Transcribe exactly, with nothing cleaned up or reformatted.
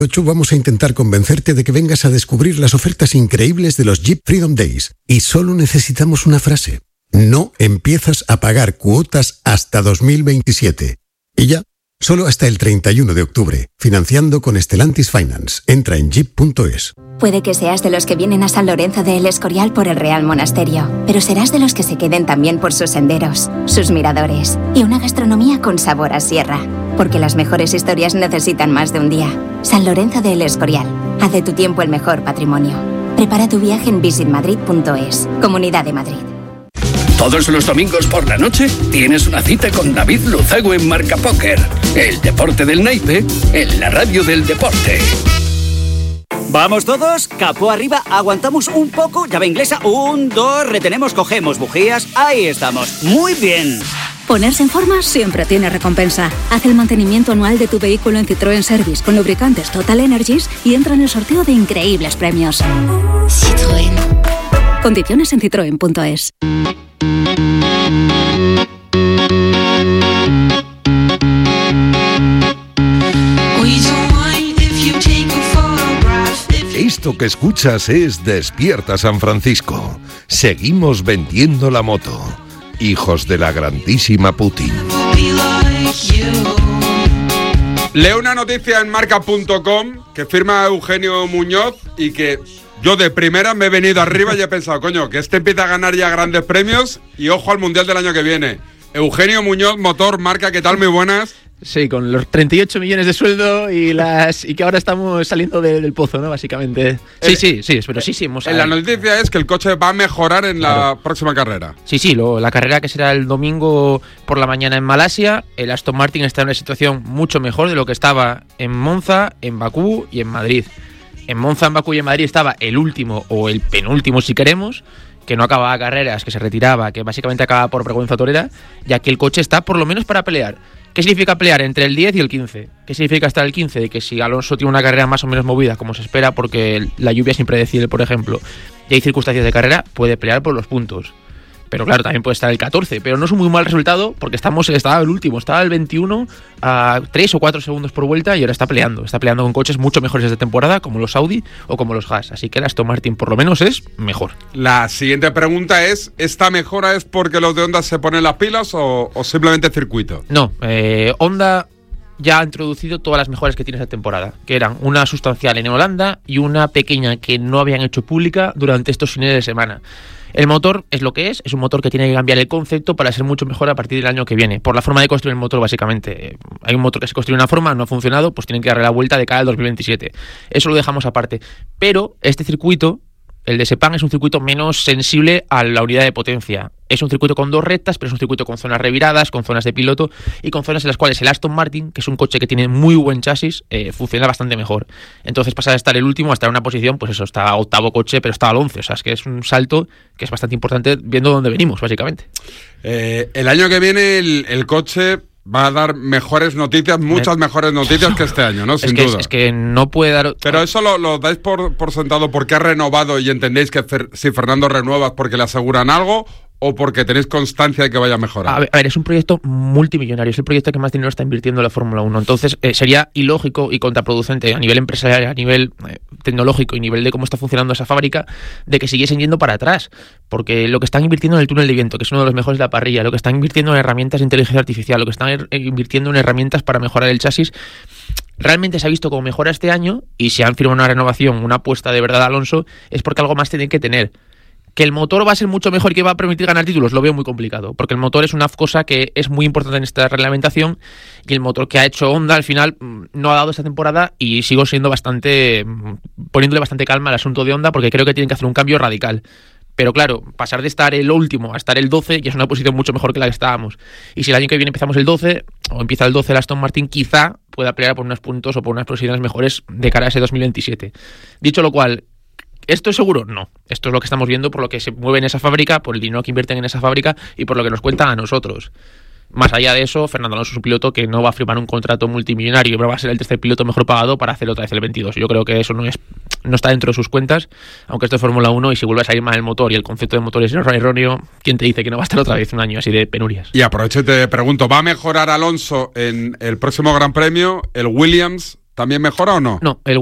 ocho vamos a intentar convencerte de que vengas a descubrir las ofertas increíbles de los Jeep Freedom Days. Y solo necesitamos una frase. No empiezas a pagar cuotas hasta dos mil veintisiete. Y ya, solo hasta el treinta y uno de octubre. Financiando con Stellantis Finance. Entra en jeep punto es. Puede que seas de los que vienen a San Lorenzo de El Escorial por el Real Monasterio, pero serás de los que se queden también por sus senderos, sus miradores y una gastronomía con sabor a sierra. Porque las mejores historias necesitan más de un día. San Lorenzo de El Escorial. Haz de tu tiempo el mejor patrimonio. Prepara tu viaje en visit madrid punto es. Comunidad de Madrid. Todos los domingos por la noche tienes una cita con David Luzago en Marca Póker. El deporte del naipe en la radio del deporte. Vamos todos, capó arriba, aguantamos un poco, llave inglesa, un, dos, retenemos, cogemos bujías, ahí estamos, muy bien. Ponerse en forma siempre tiene recompensa. Haz el mantenimiento anual de tu vehículo en Citroën Service con lubricantes Total Energies y entra en el sorteo de increíbles premios. Citroën. Condiciones en citroen punto es. Esto que escuchas es Despierta San Francisco. Seguimos vendiendo la moto. Hijos de la grandísima Putin. Leo una noticia en marca punto com que firma Eugenio Muñoz y que yo de primera me he venido arriba y he pensado, coño, que este empieza a ganar ya grandes premios y ojo al Mundial del año que viene. Eugenio Muñoz, Motor, marca, ¿qué tal? Muy buenas. Sí, con los treinta y ocho millones de sueldo y las y que ahora estamos saliendo de, del pozo, ¿no? Básicamente. Sí, sí, sí, pero sí, sí. Hemos, en la noticia es que el coche va a mejorar en claro. la próxima carrera. Sí, sí, lo, la carrera que será el domingo por la mañana en Malasia. El Aston Martin está en una situación mucho mejor de lo que estaba en Monza, en Bakú y en Madrid. En Monza, en Bakú y en Madrid estaba el último o el penúltimo, si queremos, que no acababa carreras, que se retiraba, que básicamente acababa por vergüenza torera, ya que el coche está por lo menos para pelear. ¿Qué significa pelear entre el diez y el quince? ¿Qué significa estar el quince? Que si Alonso tiene una carrera más o menos movida, como se espera, porque la lluvia es impredecible, por ejemplo, y hay circunstancias de carrera, puede pelear por los puntos. Pero claro, también puede estar el catorce, pero no es un muy mal resultado porque estamos estaba el último, estaba el veintiuno a tres o cuatro segundos por vuelta y ahora está peleando, está peleando con coches mucho mejores de temporada, como los Audi o como los Haas, así que el Aston Martin por lo menos es mejor. La siguiente pregunta es, ¿esta mejora es porque los de Honda se ponen las pilas o, o simplemente circuito? No, eh, Honda ya ha introducido todas las mejoras que tiene esta temporada, que eran una sustancial en Holanda y una pequeña que no habían hecho pública durante estos fines de semana. El motor es lo que es, es un motor que tiene que cambiar el concepto para ser mucho mejor a partir del año que viene, por la forma de construir el motor básicamente. Hay un motor que se construye de una forma, no ha funcionado, pues tienen que darle la vuelta de cara al dos mil veintisiete. Eso lo dejamos aparte. Pero este circuito, el de Sepang, es un circuito menos sensible a la unidad de potencia. Es un circuito con dos rectas, pero es un circuito con zonas reviradas, con zonas de piloto y con zonas en las cuales el Aston Martin, que es un coche que tiene muy buen chasis, eh, funciona bastante mejor. Entonces pasa de estar el último a estar en una posición, pues eso, está octavo coche, pero está al once. O sea, es que es un salto que es bastante importante viendo dónde venimos, básicamente. Eh, el año que viene el, el coche va a dar mejores noticias, muchas mejores noticias que este año, ¿no? Sin es que, duda. Es, es que no puede dar... Pero eso lo, lo dais por, por sentado porque ha renovado y entendéis que fer, si Fernando renueva es porque le aseguran algo o porque tenéis constancia de que vaya a mejorar. A ver, a ver, es un proyecto multimillonario, es el proyecto que más dinero está invirtiendo la Fórmula uno. Entonces eh, sería ilógico y contraproducente a nivel empresarial, a nivel eh, tecnológico y a nivel de cómo está funcionando esa fábrica, de que siguiesen yendo para atrás. Porque lo que están invirtiendo en el túnel de viento, que es uno de los mejores de la parrilla, lo que están invirtiendo en herramientas de inteligencia artificial, lo que están er- invirtiendo en herramientas para mejorar el chasis, realmente se ha visto como mejora este año, y si han firmado una renovación, una apuesta de verdad de Alonso, es porque algo más tienen que tener. Que el motor va a ser mucho mejor y que va a permitir ganar títulos, lo veo muy complicado, porque el motor es una cosa que es muy importante en esta reglamentación, y el motor que ha hecho Honda al final no ha dado esta temporada, y sigo siendo bastante poniéndole bastante calma al asunto de Honda, porque creo que tienen que hacer un cambio radical. Pero claro, pasar de estar el último a estar el doce ya es una posición mucho mejor que la que estábamos. Y si el año que viene empezamos el doce, o empieza el doce el Aston Martin, quizá pueda pelear por unos puntos o por unas posiciones mejores de cara a ese dos mil veintisiete. Dicho lo cual, ¿esto es seguro? No. Esto es lo que estamos viendo por lo que se mueve en esa fábrica, por el dinero que invierten en esa fábrica y por lo que nos cuentan a nosotros. Más allá de eso, Fernando Alonso es un piloto que no va a firmar un contrato multimillonario, pero va a ser el tercer piloto mejor pagado para hacer otra vez el veintidós. Yo creo que eso no es no está dentro de sus cuentas, aunque esto es Fórmula uno, y si vuelve a salir mal el motor y el concepto de motor es erróneo, ¿quién te dice que no va a estar otra vez un año así de penurias? Y aprovecho y te pregunto, ¿va a mejorar Alonso en el próximo Gran Premio? El Williams ¿También mejora o no? No, el